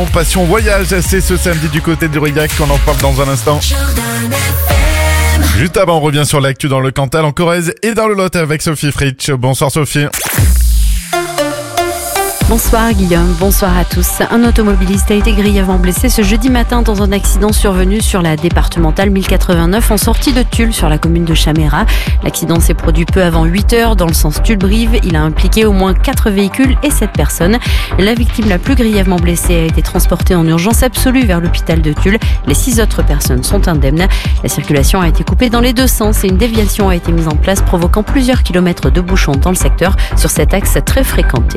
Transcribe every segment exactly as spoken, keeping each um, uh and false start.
Passion Voyage, c'est ce samedi du côté de Aurillac qu'on en parle dans un instant. Juste avant, on revient sur l'actu dans le Cantal, en Corrèze et dans le Lot avec Sophie Fritsch. Bonsoir Sophie. Bonsoir Guillaume, bonsoir à tous. Un automobiliste a été grièvement blessé ce jeudi matin dans un accident survenu sur la départementale mille quatre-vingt-neuf en sortie de Tulle sur la commune de Chaméra. L'accident s'est produit peu avant huit heures dans le sens Tulle-Brive. Il a impliqué au moins quatre véhicules et sept personnes. La victime la plus grièvement blessée a été transportée en urgence absolue vers l'hôpital de Tulle. Les six autres personnes sont indemnes. La circulation a été coupée dans les deux sens et une déviation a été mise en place provoquant plusieurs kilomètres de bouchons dans le secteur sur cet axe très fréquenté.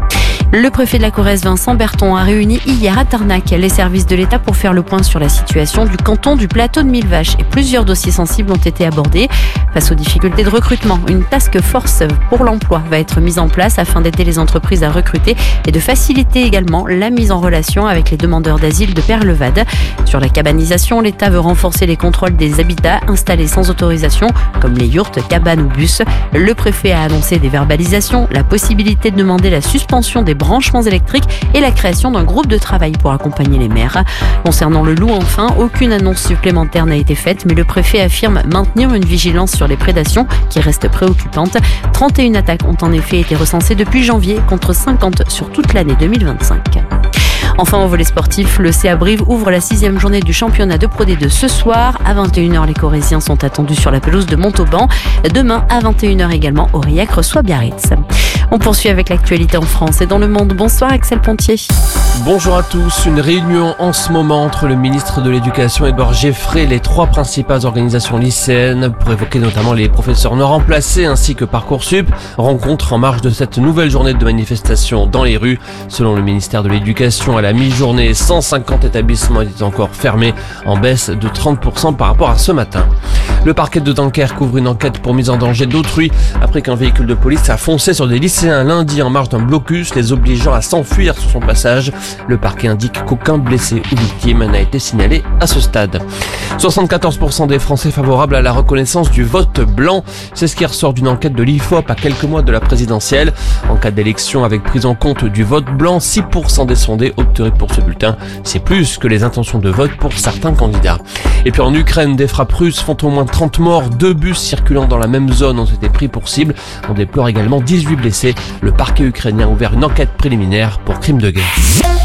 Le préfet de la Corrèze, Vincent Berton, a réuni hier à Tarnac les services de l'État pour faire le point sur la situation du canton du plateau de Millevaches et plusieurs dossiers sensibles ont été abordés. Face aux difficultés de recrutement, une task force pour l'emploi va être mise en place afin d'aider les entreprises à recruter et de faciliter également la mise en relation avec les demandeurs d'asile de Perlevade. Sur la cabanisation, l'État veut renforcer les contrôles des habitats installés sans autorisation, comme les yourtes, cabanes ou bus. Le préfet a annoncé des verbalisations, la possibilité de demander la suspension des branchements électriques et la création d'un groupe de travail pour accompagner les maires. Concernant le loup, enfin, aucune annonce supplémentaire n'a été faite, mais le préfet affirme maintenir une vigilance sur les prédations qui reste préoccupante. trente et une attaques ont en effet été recensées depuis janvier contre cinquante sur toute l'année deux mille vingt-cinq. Enfin, au volet sportif, le C A Brive ouvre la sixième journée du championnat de Pro D deux ce soir. À vingt et une heures, les Corréziens sont attendus sur la pelouse de Montauban. Demain, à vingt et une heures également, Aurillac reçoit Biarritz. On poursuit avec l'actualité en France et dans le monde. Bonsoir Axel Pontier. Bonjour à tous. Une réunion en ce moment entre le ministre de l'Éducation Édouard Geffrey et les trois principales organisations lycéennes pour évoquer notamment les professeurs non remplacés ainsi que Parcoursup. Rencontre en marge de cette nouvelle journée de manifestation dans les rues. Selon le ministère de l'Éducation, à la mi-journée, cent cinquante établissements étaient encore fermés, en baisse de trente pour cent par rapport à ce matin. Le parquet de Dunkerque ouvre une enquête pour mise en danger d'autrui après qu'un véhicule de police a foncé sur des lycéens lundi en marge d'un blocus, les obligeant à s'enfuir sur son passage. Le parquet indique qu'aucun blessé ou victime n'a été signalé à ce stade. soixante-quatorze pour cent des Français favorables à la reconnaissance du vote blanc. C'est ce qui ressort d'une enquête de l'I F O P à quelques mois de la présidentielle. En cas d'élection avec prise en compte du vote blanc, six pour cent des sondés opteraient pour ce bulletin. C'est plus que les intentions de vote pour certains candidats. Et puis en Ukraine, des frappes russes font au moins trente morts. Deux bus circulant dans la même zone ont été pris pour cible. On déplore également dix-huit blessés. Le parquet ukrainien a ouvert une enquête préliminaire pour crime de guerre.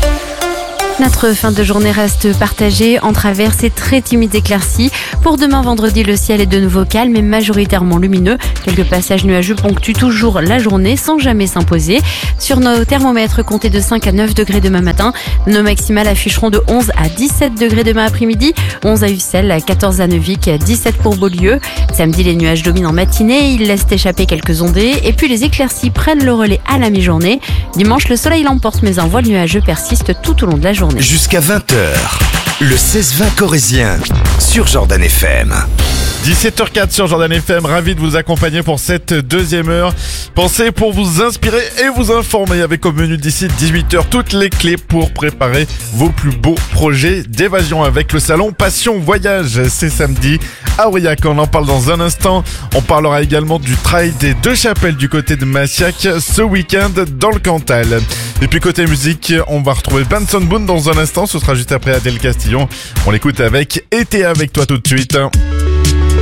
Notre fin de journée reste partagée entre averses et très timides éclaircies. Pour demain vendredi, le ciel est de nouveau calme et majoritairement lumineux. Quelques passages nuageux ponctuent toujours la journée sans jamais s'imposer. Sur nos thermomètres, comptez de cinq à neuf degrés demain matin. Nos maximales afficheront de onze à dix-sept degrés demain après-midi. onze à Ussel, quatorze à Neuvik, dix-sept pour Beaulieu. Samedi, les nuages dominent en matinée. Ils laissent échapper quelques ondées. Et puis les éclaircies prennent le relais à la mi-journée. Dimanche, le soleil l'emporte, mais un voile nuageux persiste tout au long de la journée. Jusqu'à vingt heures, le seize vingt corrézien sur Jordan F M. dix-sept heures quatre sur Jordan F M, ravi de vous accompagner pour cette deuxième heure. Pensez pour vous inspirer et vous informer avec au menu d'ici dix-huit heures toutes les clés pour préparer vos plus beaux projets d'évasion avec le salon Passion Voyage. C'est samedi à Aurillac, on en parle dans un instant. On parlera également du trail des Deux Chapelles du côté de Massiac ce week-end dans le Cantal. Et puis côté musique, on va retrouver Benson Boone dans un instant, ce sera juste après Adèle Castillon. On l'écoute avec Été avec toi tout de suite.